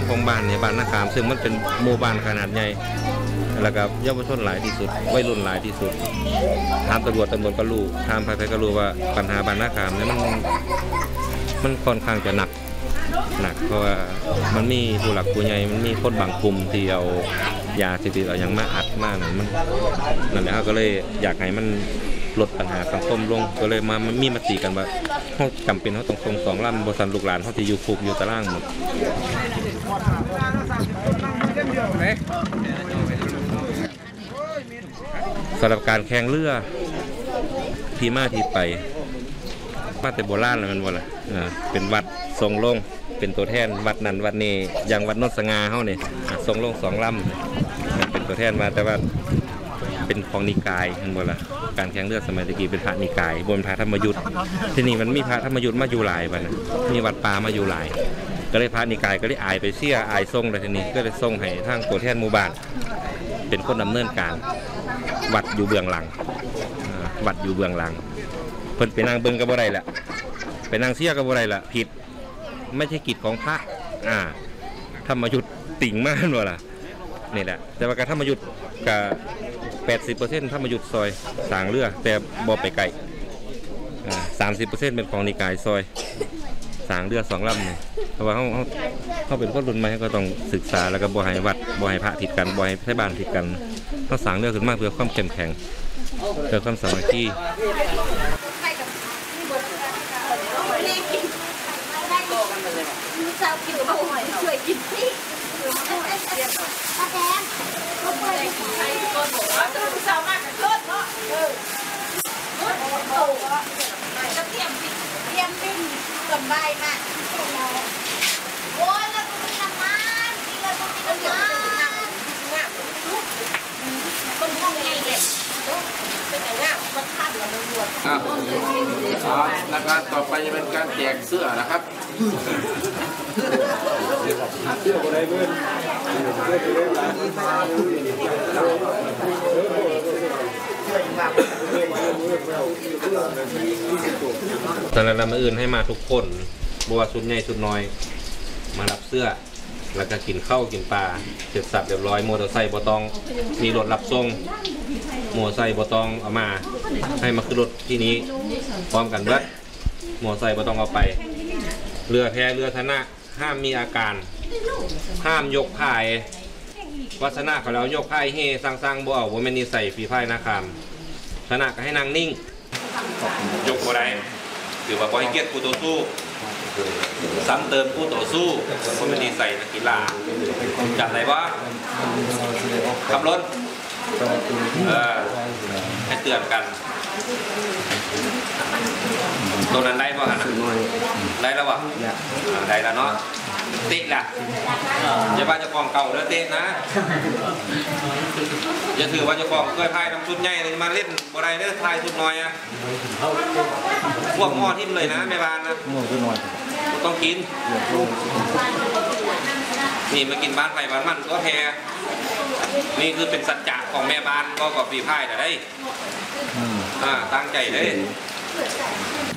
มของบ้านเนี่ยบ้านนาคามซึ่งมันเป็นหมู่บ้านขนาดใหญ่แล้วก็เยาวชนหลายที่สุดวัยรุ่นหลายที่สุดถามตำรวจก็รู้ถามใครก็รู้ว่าปัญหาบ้านนาคามเนี่ยมันค่อนข้างจะหนักเพราะว่ามันมีผู้หลักผู้ใหญ่มันมีคนบางกลุ่มที่เอายาเสพติดเอาอย่างมาอัดมากนั่นแหละก็เลยอยากให้มันลดปัญหาสังคมลงก็เลยมามีมติกันว่าเขาจำเป็นเขาต้องส่ง2 ลำบริษัทลูกหลานเขาจะอยู่คุกอยู่ตารางหมดสำหรับการแข่งเรือที่มาที่ไปมาแต่โบราณแล้วมันว่าล่ะเป็นวัดทรงลงเป็นตัวแทนวัดนั้นวัดนี้อย่างวัดนนสง่าเขาเนี่ยทรงลง2 ลำเป็นตัวแทนมาแต่ว่าเป็นของนิกายเห็นบ่ล่ะการแข่งเรือสมัยตะกี้เป็นพระนิกายบนพระธรรมยุทธ์ที่นี่มันมีพระธรรมยุทธ์มาอยู่หลายวันมีวัดป่ามาอยู่หลายก็เลยพระนิกายก็เลยอายไปเสียอายทรงเลยทีนี้ก็เลยทรงให้ทางตัวแทนหมู่บ้านเป็นคนดำเนินการวัดอยู่เบื้องหลังวัดอยู่เบื้องหลังเพิ่นไปนั่งเบิ่งกับบ่ได้ละไปนั่งเสียกับบ่ได้ละผิดไม่ใช่กิจของพระธรรมยุทธ์ติ่งมากบ่ล่ะนี่แหละแต่ว่าการธรรมยุทธ์กับ80%ธรรมยุทธ์ซอยสร้างเรือแต่บ่ไปไกล30%เป็นของนิกายซอยสร้างเรือ2 ลำเนี่ยเพราะว่าเขาเป็นคนรุ่นใหม่ก็ต้องศึกษาแล้วก็บ่ให้วัดบ่ให้พระผิดกันบ่ให้ไทบ้านผิดกันต้องสร้างเรือขึ้นมาเพื่อความเข้มแข็งเพื่อความสามัคคีเจ้ากินเขาหอยช่วยกินที่ตาแดงเขาเปิดใครก็บอกว่าจะเจ้ามากกับเลิศเนาะโตจะเตรียมปิ้งสบายมากโอ้ยแล้วก็มีน้ำมันมีแล้วก็มีน้ำมันต้นห้องใหญ่เด็ดเป็นอย่างงี้มันคาดเหลือมันรวดแล้วการต่อไปจะเป็นการแจกเสื้อนะครับตอนนั้นเรามาอื่นให้มาทุกคนบัวสุดใหญ่สุดน้อยมารับเสื้อแล้วก็กินข้าวกินปลาเสร็จสับเรียบร้อยมอเตอร์ไซค์บ่ต้องมีรถรับส่งมอเตอร์ไซค์บ่ต้องเอามาให้มาขึ้นรถที่นี้พร้อมกันเบิดมอเตอร์ไซค์บ่ต้องเอาไปเรือแพเรือธนะห้ามมีอาการห้ามยกพายวัฒนะเขาแล้วยกพายเฮสร้างบ่เอาบ่แม่นนิสัยฝีพายนาคามธนะก็ให้นางนิ่งยกบ่ได้ถือว่าบ่ให้เกียรติผู้ต่อสู้ซ้ำเติมผู้ต่อสู้บ่แม่นนิสัยนักกีฬาจัดไหนวะขับรถให้เตือนกันตรงนั้นได้ป่ะฮะได้แล้ววะได้แล้วเนาะติดละอย่าว่าจะกองเก่าแล้วเตะนะอย่าถือว่าจะกองเคยพายทำชุดใหญ่มาเล่นบ่ได้เด้อพายชุดน้อยอะพวกหม้อทิ่มเลยนะแม่บ้านนะต้องกินนี่มากินบ้านไผ่บ้านมันก็แพ้นี่คือเป็นสัจจะของแม่บ้านก็กับปีพายแต่ได้ตั้งใจได้